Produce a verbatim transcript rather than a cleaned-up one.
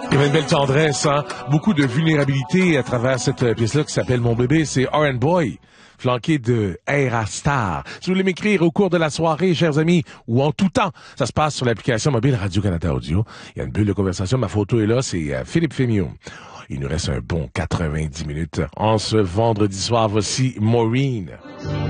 Il y avait une belle tendresse, hein? Beaucoup de vulnérabilité à travers cette pièce-là qui s'appelle Mon bébé, c'est R and Boy, flanqué de Aira Star. Si vous voulez m'écrire au cours de la soirée, chers amis, ou en tout temps, ça se passe sur l'application mobile Radio-Canada Audio. Il y a une bulle de conversation, ma photo est là, c'est euh, Philippe Fémieux. Il nous reste un bon quatre-vingt-dix minutes. En ce vendredi soir, voici Maureen.